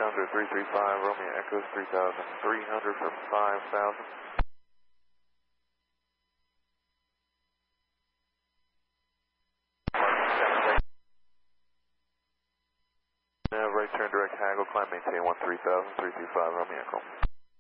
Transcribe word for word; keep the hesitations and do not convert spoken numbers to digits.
Challenger three three five, Romeo Echoes three thousand three hundred for five thousand. Now right turn direct haggle, climb maintain one three thousand, three three five, Romeo Echo.